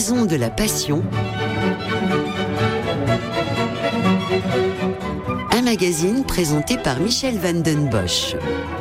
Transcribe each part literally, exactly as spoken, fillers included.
raisons de la passion. Un magazine présenté par Michel Van Den Bosch.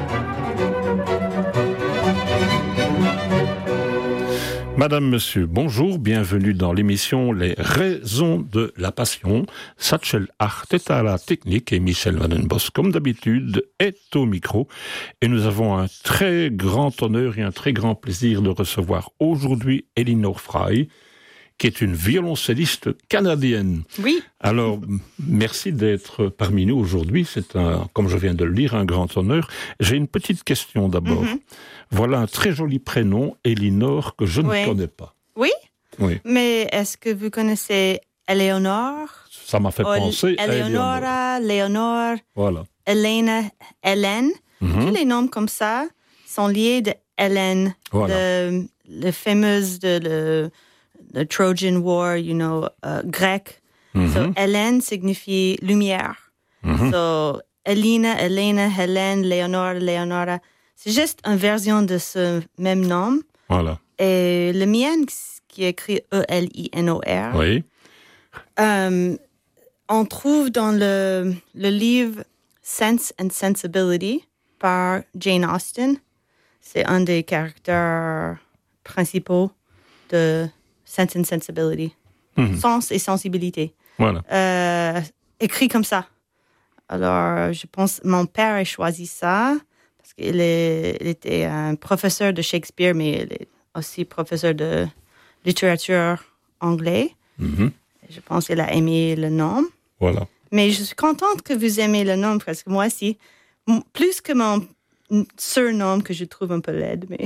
Madame, Monsieur, bonjour, bienvenue dans l'émission Les raisons de la passion. Satchel Hart est à la technique et Michel Van Den Bosch, comme d'habitude, est au micro. Et nous avons un très grand honneur et un très grand plaisir de recevoir aujourd'hui Elinor Frey, qui est une violoncelliste canadienne. Oui. Alors, merci d'être parmi nous aujourd'hui. C'est un, comme je viens de le dire, un grand honneur. J'ai une petite question d'abord. Mm-hmm. Voilà un très joli prénom, Elinor, que je oui. ne connais pas. Oui? Oui. Mais est-ce que vous connaissez Éléonore? Ça m'a fait penser à Éléonora, Léonore, voilà. Elena, Hélène. Mm-hmm. Tous les noms comme ça sont liés de Hélène, voilà. le, le fameux de le, le Trojan War, you know, uh, grec. Mm-hmm. So, Hélène signifie lumière. Mm-hmm. So, Elena, Elena, Hélène, Léonore, Léonora. C'est juste une version de ce même nom. Voilà. Et le mien, qui est écrit E L I N O R, oui. euh, on trouve dans le, le livre Sense and Sensibility par Jane Austen. C'est un des caractères principaux de Sense and Sensibility. Mm-hmm. Sens et sensibilité. Voilà. Euh, écrit comme ça. Alors, je pense mon père a choisi ça. Parce qu'il est, il était un professeur de Shakespeare, mais il est aussi professeur de littérature anglais. Mm-hmm. Je pense qu'il a aimé le nom. Voilà. Mais je suis contente que vous aimez le nom, parce que moi aussi, plus que mon surnom que je trouve un peu laid, mais,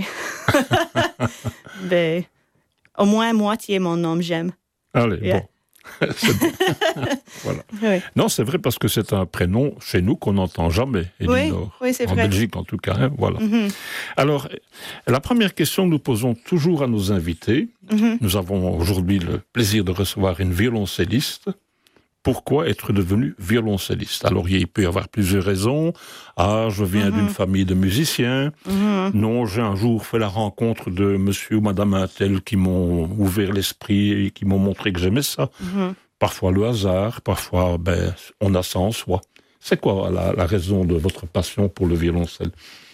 mais au moins moitié mon nom j'aime. Allez, yeah. Bon. C'est bon. Voilà. Oui. Non, c'est vrai parce que c'est un prénom chez nous qu'on n'entend jamais, Elinor. Oui, oui, c'est en vrai. En Belgique, en tout cas. Hein, voilà. Mm-hmm. Alors, la première question que nous posons toujours à nos invités, mm-hmm. nous avons aujourd'hui le plaisir de recevoir une violoncelliste. Pourquoi être devenu violoncelliste? Alors, il peut y avoir plusieurs raisons. Ah, je viens mm-hmm. d'une famille de musiciens. Mm-hmm. Non, j'ai un jour fait la rencontre de monsieur ou madame Intel qui m'ont ouvert l'esprit et qui m'ont montré que j'aimais ça. Mm-hmm. Parfois le hasard, parfois, ben, on a ça en soi. C'est quoi la, la raison de votre passion pour le violoncelle?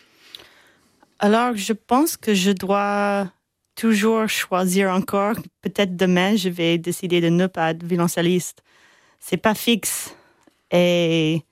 Alors, je pense que je dois toujours choisir encore. Peut-être demain, je vais décider de ne pas être violoncelliste. C'est pas fixe. Et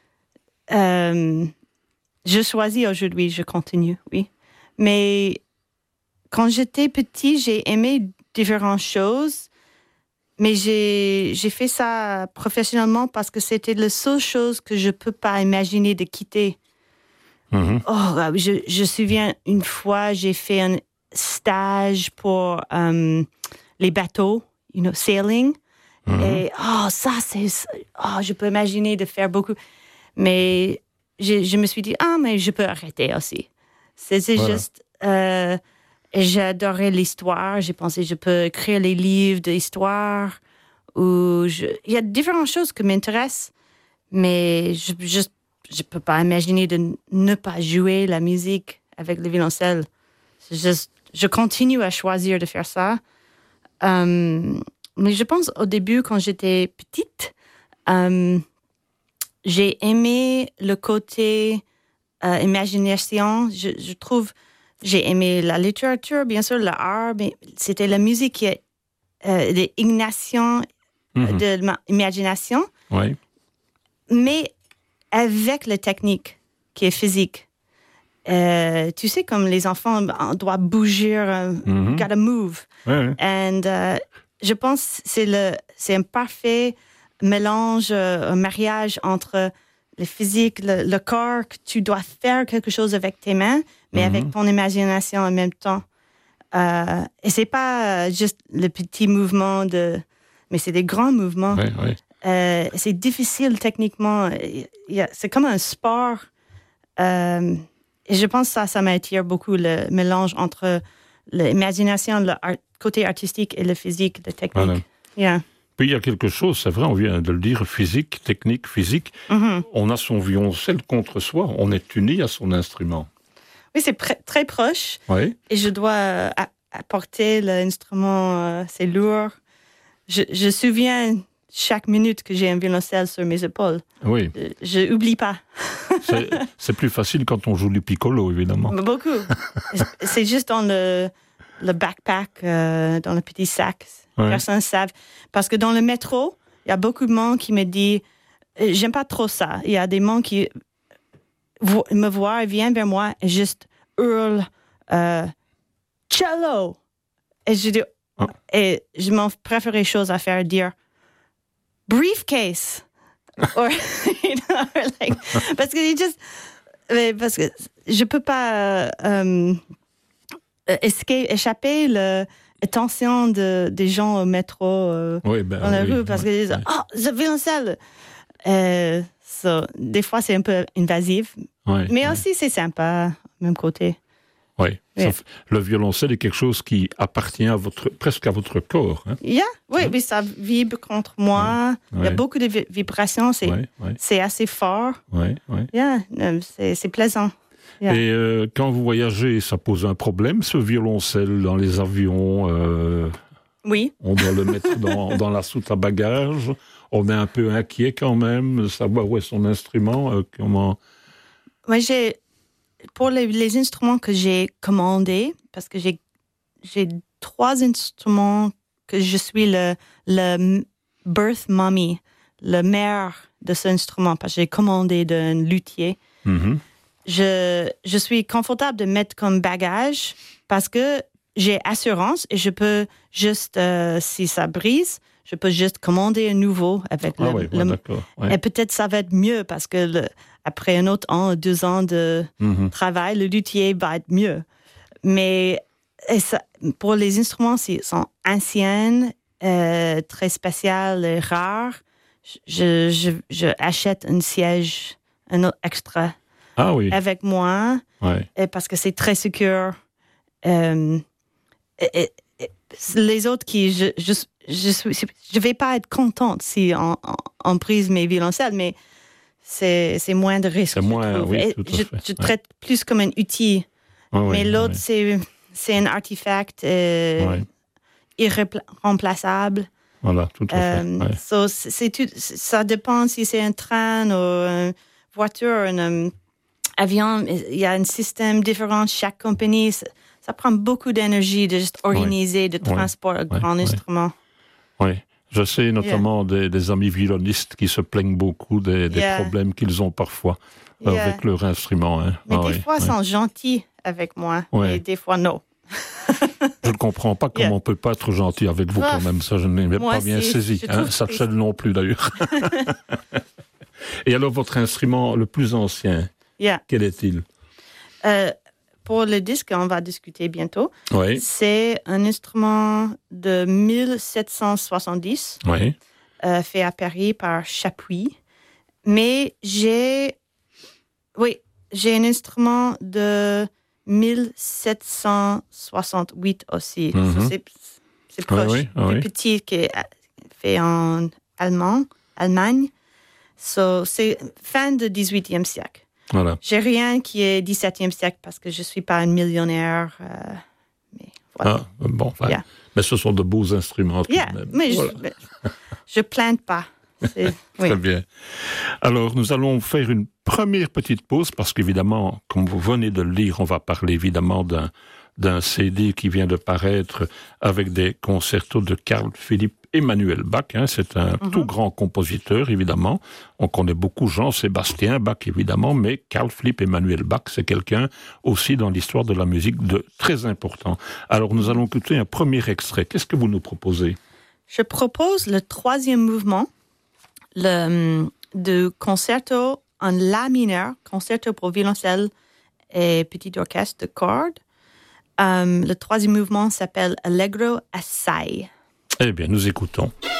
euh, je choisis aujourd'hui, je continue, oui. Mais quand j'étais petit, j'ai aimé différentes choses, mais j'ai, j'ai fait ça professionnellement parce que c'était la seule chose que je peux pas imaginer de quitter. Mm-hmm. Oh, je, je me souviens, une fois, j'ai fait un stage pour um, les bateaux, you know, sailing. Mm-hmm. Et oh, ça, c'est. Oh, je peux imaginer de faire beaucoup. Mais je, je me suis dit, ah, mais je peux arrêter aussi. C'est, c'est voilà. juste. Euh, j'adorais l'histoire. J'ai pensé, je peux écrire les livres d'histoire. Ou je, il y a différentes choses qui m'intéressent. Mais je ne je, je peux pas imaginer de ne pas jouer la musique avec le violoncelle. C'est juste, je continue à choisir de faire ça. Um, Mais je pense au début, quand j'étais petite, euh, j'ai aimé le côté euh, imagination. Je, je trouve, j'ai aimé la littérature, bien sûr, l'art, mais c'était la musique qui est euh, l'ignation mm-hmm. de l'imagination. Oui. Mais avec la technique qui est physique. Euh, tu sais, comme les enfants, on doit bouger, uh, mm-hmm. gotta move. Oui, oui. And, uh, je pense que c'est, le, c'est un parfait mélange, un mariage entre le physique, le, le corps, que tu dois faire quelque chose avec tes mains, mais mm-hmm. avec ton imagination en même temps. Euh, et c'est pas juste le petit mouvement, de, mais c'est des grands mouvements. Oui, oui. Euh, c'est difficile techniquement. C'est comme un sport. Euh, et je pense que ça, ça m'attire beaucoup, le mélange entre l'imagination, le art, côté artistique et le physique, le technique. Voilà. Yeah. Puis il y a quelque chose, c'est vrai, on vient de le dire, physique, technique, physique. Mm-hmm. On a son violoncelle contre soi, on est uni à son instrument. Oui, c'est pr- très proche. Oui. Et je dois porter l'instrument, euh, c'est lourd. Je, je me souviens chaque minute que j'ai un violoncelle sur mes épaules. Oui. Je n'oublie pas. c'est, c'est plus facile quand on joue du piccolo, évidemment. Beaucoup. C'est juste dans le, le backpack, euh, dans le petit sac. Ouais. Personne ne sait. Parce que dans le métro, il y a beaucoup de monde qui me dit « J'aime pas trop ça ». Il y a des gens qui me voient, viennent vers moi et juste hurlent euh, « Cello ». Et je dis... Oh. Et je m'en préférais chose à faire dire briefcase. Or, you know, like, parce que just, parce que je peux pas euh, escape, échapper l'attention de, des gens au métro euh, oui, ben, dans la oui, rue parce oui, qu'ils disent oui. oh, ce violoncelle. Euh, so, des fois, c'est un peu invasif. Oui, mais oui. aussi, c'est sympa, même côté. Oui, yeah. Le violoncelle est quelque chose qui appartient à votre, presque à votre corps. Hein? Yeah, oui, oui, ça vibre contre moi. Oui, il y a oui. beaucoup de vibrations, c'est, oui, oui. c'est assez fort. Oui, oui. Yeah, c'est, c'est plaisant. Yeah. Et euh, quand vous voyagez, ça pose un problème, ce violoncelle dans les avions euh, Oui. On doit le mettre dans, dans la soute à bagages. On est un peu inquiet quand même de savoir où est son instrument. Euh, comment... Moi, j'ai... Pour les, les instruments que j'ai commandés, parce que j'ai, j'ai trois instruments que je suis le, le birth mommy, le mère de ce instrument, parce que j'ai commandé d'un luthier. Mm-hmm. Je, je suis confortable de mettre comme bagage parce que j'ai assurance et je peux juste, euh, si ça brise, je peux juste commander un nouveau avec ah le... Oui, le ouais, d'accord. Ouais. Et peut-être ça va être mieux parce que le, après un autre an, deux ans de mm-hmm. travail, le luthier va être mieux. Mais et ça, pour les instruments, ils sont anciens, euh, très spéciaux et rares. Je, je, je achète un siège, un autre extra ah, oui. avec moi ouais. et parce que c'est très sûr. Euh, et, et, et les autres qui... Je, je, je suis, je vais pas être contente si on, on, on brise mes violoncelles, mais c'est, c'est moins de risques. C'est moins, oui, tout à je, fait. je traite ouais. plus comme un outil, oh, mais oui, l'autre, oui. c'est, c'est un artefact euh, oui. irremplaçable. Voilà, tout à fait. Euh, ouais. so, c'est, c'est tout, ça dépend si c'est un train ou une voiture, un um, avion. Il y a un système différent, chaque compagnie. Ça, ça prend beaucoup d'énergie de juste organiser, oui. de transport oui. un grand oui. instrument. Oui, je sais notamment yeah. des, des amis violonistes qui se plaignent beaucoup des, des yeah. problèmes qu'ils ont parfois yeah. avec leur instrument. Hein. Mais ah, des oui, fois, ils oui. sont gentils avec moi, oui. et des fois, non. Je ne comprends pas comment yeah. on ne peut pas être gentil avec vous quand même. Ça, je n'ai pas bien saisi. Hein. Satchel non plus, d'ailleurs. Et alors, votre instrument le plus ancien, yeah. quel est-il? euh, Pour le disque, on va discuter bientôt. Oui. C'est un instrument de mille sept cent soixante-dix, oui. euh, fait à Paris par Chapuis. Mais j'ai, oui, j'ai un instrument de mille sept cent soixante-huit aussi. Mm-hmm. So, c'est, c'est proche, oui, oui, plus oui. petit, qui est fait en allemand, Allemagne. So, c'est fin du dix-huitième siècle. Voilà. J'ai rien qui est dix-septième siècle parce que je ne suis pas un millionnaire. Euh, mais voilà. Ah, bon, enfin, yeah. mais ce sont de beaux instruments. Tout yeah, de même. mais voilà. je ne plainte pas. C'est, oui. Très bien. Alors, nous allons faire une première petite pause parce qu'évidemment, comme vous venez de le lire, on va parler évidemment d'un, d'un C D qui vient de paraître avec des concertos de Carl Philipp Emanuel Bach. Hein, c'est un mm-hmm. tout grand compositeur, évidemment. On connaît beaucoup Jean-Sébastien Bach, évidemment, mais Carl Philipp Emanuel Bach, c'est quelqu'un aussi dans l'histoire de la musique de très important. Alors, nous allons écouter un premier extrait. Qu'est-ce que vous nous proposez? Je propose le troisième mouvement le, de concerto en La mineur, concerto pour violoncelle et petit orchestre de cordes. Um, le troisième mouvement s'appelle Allegro Assai. Eh bien, nous écoutons.